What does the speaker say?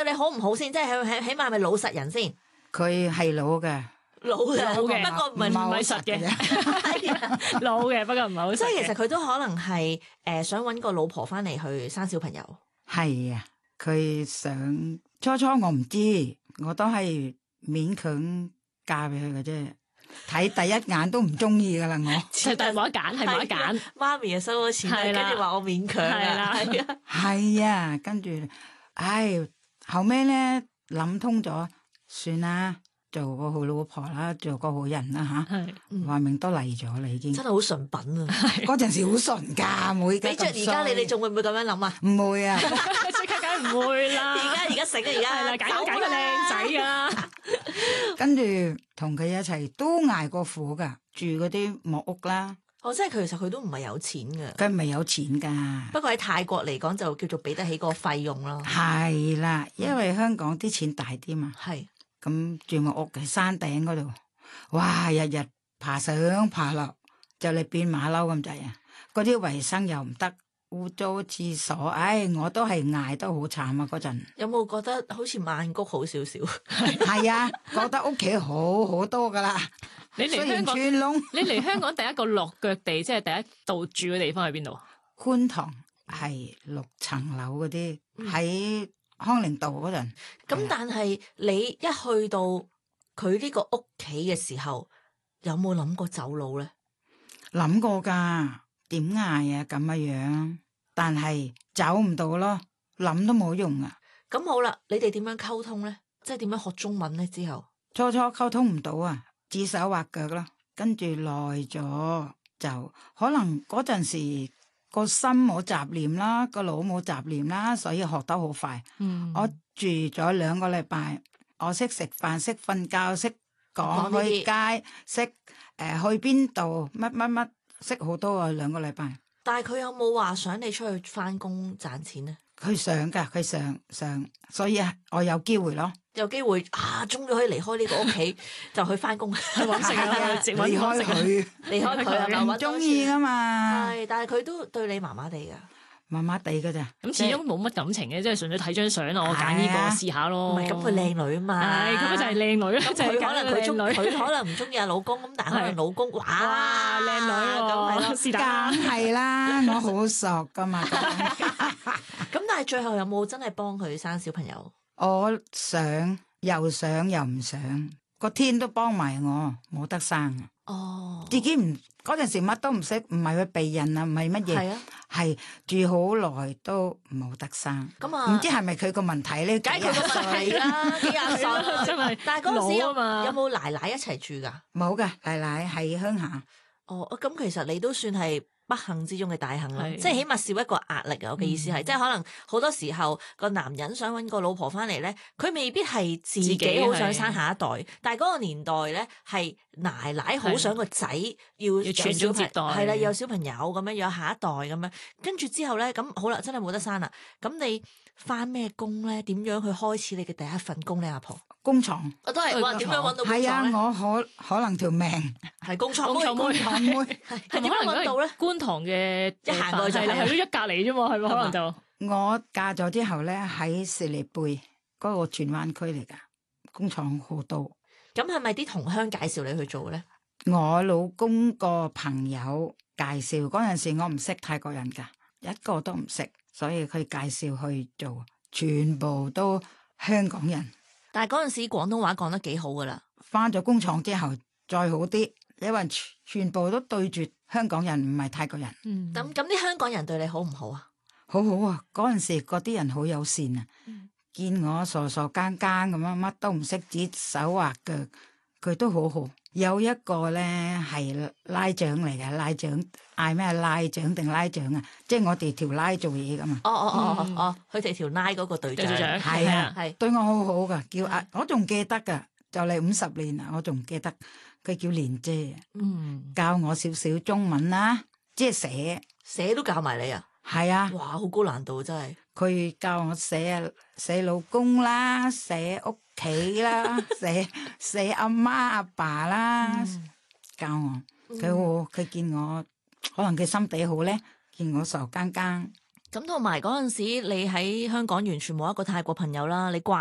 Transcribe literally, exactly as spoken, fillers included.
你好唔好先？即係起起碼係咪老實人先？ 佢係老嘅。 老嘅， 老嘅不過唔係唔係實嘅，老嘅，不過唔係好實嘅。 所以其實佢都可能係誒、呃、想搵個老婆翻嚟去生小朋友。 係啊，佢想初初我唔知，我都係勉強嫁俾佢嘅啫。睇第一眼都唔中意噶啦，我係但係冇得揀，係冇得揀。 媽咪啊收咗錢，跟住話我勉強啊，係啊， 係啊，跟住，唉，後尾咧諗通咗，算啦。做個好老婆啦，做個好人啦吓，話明都嚟咗啦已經。 真係好純品啊！ 嗰陣時好純噶，每俾着而家你，你仲會唔會咁樣諗啊？ 唔會啊， 即刻梗係唔會啦。 而家而家醒啊，而家係啦，揀揀個靚仔啊！ 跟住同佢一齊都捱過苦噶，住嗰啲木屋啦。 哦，即係佢其實佢都唔係有錢嘅， 佢唔係有錢噶。 不過喺泰國嚟講就叫做俾得起個費用咯。 係啦，因為香港啲錢大啲嘛。 係。 咁住木屋嘅山頂嗰度，哇！日日爬上爬落，就嚟變馬騮咁滯啊！嗰啲衛生又唔得，污糟廁所，唉，我都係捱得好慘啊！嗰陣有冇覺得好似曼谷好少少？ 係啊，覺得屋企好好多噶啦。 你嚟香港， 穿窿你嚟香港第一個落腳地，即係第一度住嘅地方喺邊度？ 觀塘係六層樓嗰啲喺。嗯康寧道嗰陣， 咁但係你一去到佢呢個屋企嘅時候，有冇諗過走佬咧？ 諗過噶，點捱啊咁嘅樣，但係走唔到咯，諗都冇用啊。 咁好啦，你哋點樣溝通咧？即係點樣學中文咧？之後初初溝通唔到啊，指手畫腳咯，跟住耐咗就可能嗰陣時。個心冇雜念啦，個腦冇雜念啦，所以學得好快。嗯，我住咗兩個禮拜，我識食飯，識瞓覺，識講去街，識誒、呃、去邊度，乜乜乜，識好多啊！兩個禮拜。 但係佢有冇話想你出去翻工賺錢咧？ 佢想噶，佢想想，所以啊，我有機會咯。 有機會啊，終於可以離開呢個屋企，就去翻工去搵食啊！ 離開佢， 離開佢， 唔中意噶嘛。 係，但係佢都對你麻麻地噶， 麻麻地噶咋。 咁始終冇乜感情嘅，即係純粹睇張相啊，我揀呢個試下咯。 唔係咁，佢靚女啊嘛。 係，咁就係靚女咯。 咁佢可能佢中，佢可能唔中意阿老公，咁但係可能老公，哇， 靚女喎，是但。 梗係啦，我好熟噶嘛。 咁但係最後有冇真係幫佢生小朋友？ 我想又想又唔想，個天都幫埋我，冇得生。哦，自己唔嗰陣時乜都唔識，唔係去避孕啊，唔係乜嘢，係啊，係住好耐都冇得生。咁啊，唔知係咪佢個問題咧？ 梗係佢個問題啦，幾廿歲真係。 但係嗰陣時有有冇奶奶一齊住噶？ 冇噶，奶奶喺鄉下。 哦，咁其實你都算係不幸之中嘅大幸啦，即係起碼少一個壓力啊！我嘅意思係，嗯、即係可能好多時候個男人想搵個老婆翻嚟咧，佢未必係自己好想生下一代，但係嗰個年代咧係奶奶好想個仔要傳宗接代，係啦，有小朋友咁樣，有下一代咁樣，跟住之後咧，咁好啦，真係冇得生啦，咁你翻咩工咧？點樣去開始你嘅第一份工咧？阿婆？ 工廠， 我都係話點樣搵到工廠咧？ 係啊，我可可能條命係工廠妹， 工廠妹係點樣搵到咧？ 觀塘嘅一行過就係係咯，一隔籬啫嘛，係咪？可能就我嫁咗之後咧，喺士利貝嗰個荃灣區嚟噶，工廠好多。 咁係咪啲同鄉介紹你去做咧？ 我老公個朋友介紹，嗰陣時我唔識泰國人噶，一個都唔識，所以佢介紹去做，全部都香港人。 但係嗰陣時廣東話講得幾好噶啦， 翻咗工廠之後再好啲，因為全部都對住香港人，唔係泰國人。 嗯，咁咁啲香港人對你好唔好啊？ 好好啊！嗰陣時嗰啲人好友善啊，嗯、見我傻傻更更咁樣，乜都唔識，指手畫腳，佢都好好。有一個咧係拉長嚟嘅，拉長嗌咩？拉長定拉長啊？即係我哋條拉做嘢噶嘛。 哦哦哦哦哦，佢哋條拉嗰個隊長係啊，係對我好好噶，叫阿我仲記得噶，就嚟五十年啦，我仲記得佢叫蓮姐，嗯，教我少少中文啦，即係寫寫都教埋你啊。 係啊， 哇，好高難度真係。佢教我寫寫老公啦，寫屋企啦，寫寫阿媽阿爸啦，嗯、教我。佢好，佢見我可能佢心地好咧，見我傻更更。 咁同埋嗰陣時，你喺香港完全冇一個泰國朋友啦，你慣